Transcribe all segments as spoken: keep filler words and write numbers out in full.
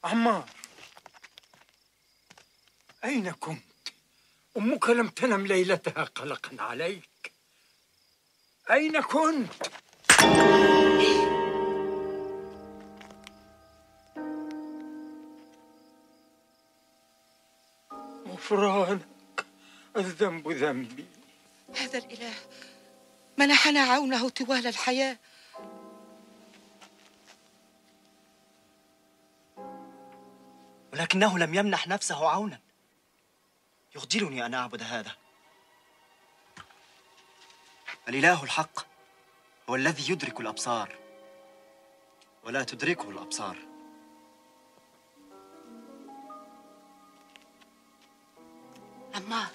عمار، أين كنت؟ أمك لم تنم ليلتها قلقا عليك. أين كنت؟ غفرانك، الذنب ذنبي. هذا الإله منحنا عونه طوال الحياة. ولكنه لم يمنح نفسه عونا. يخجلني أن أعبد هذا. الإله الحق هو الذي يدرك الأبصار ولا تدركه الأبصار. عمار،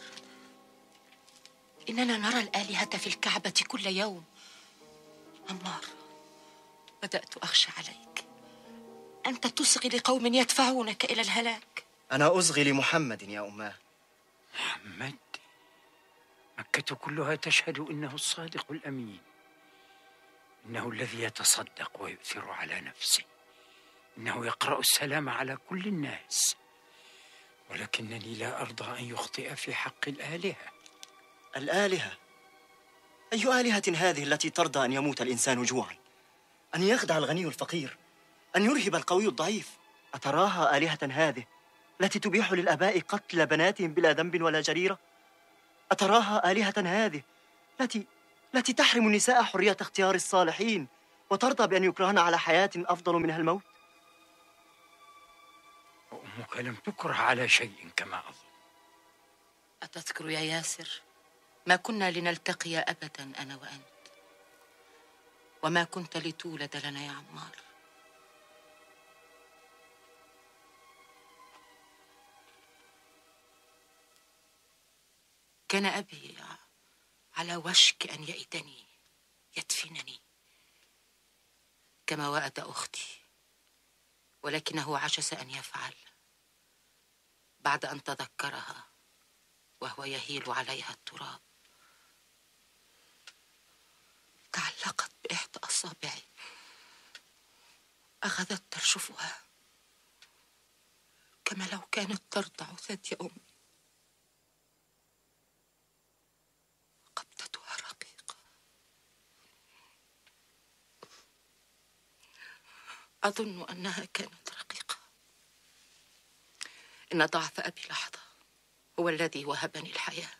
إننا نرى الآلهة في الكعبة كل يوم. عمار، بدأت أخشى عليك. أنت تصغي لقوم يدفعونك إلى الهلاك. أنا أصغي لمحمد يا أماه. محمد؟ مكة كلها تشهد إنه الصادق الأمين، إنه الذي يتصدق ويؤثر على نفسه، إنه يقرأ السلام على كل الناس، ولكنني لا أرضى أن يخطئ في حق الآلهة. الآلهة؟ أي آلهة هذه التي ترضى أن يموت الإنسان جوعا، أن يخدع الغني الفقير، أن يرهب القوي الضعيف؟ أتراها آلهة هذه التي تبيح للآباء قتل بناتهم بلا ذنب ولا جريرة؟ أتراها آلهة هذه التي التي تحرم النساء حرية اختيار الصالحين وترضى بأن يكرهن على حياة أفضل منها الموت؟ وأمك لم تكره على شيء كما أظن. أتذكر يا ياسر ما كنا لنلتقي أبدا أنا وأنت، وما كنت لتولد لنا يا عمار. كان أبي على وشك أن يئدني، يدفنني كما وأد أختي، ولكنه عجز أن يفعل بعد أن تذكرها وهو يهيل عليها التراب. تعلقت بإحدى أصابعي، أخذت ترشفها كما لو كانت ترضع ثدي أمي. قبضتها رقيقة. أظن أنها كانت رقيقة. إن ضعف أبي لحظة هو الذي وهبني الحياة.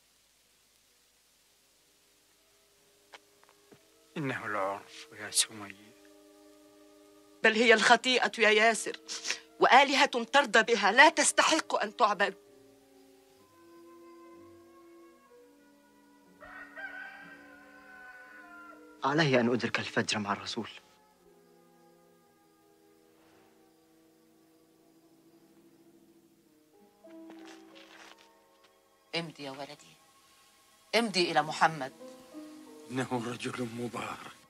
إنه العرف يا سمية. بل هي الخطيئة يا ياسر، وآلهة ترضى بها لا تستحق أن تعبد. علي أن أدرك الفجر مع الرسول. امضي يا ولدي، امضي إلى محمد. إنه رجل مبارك.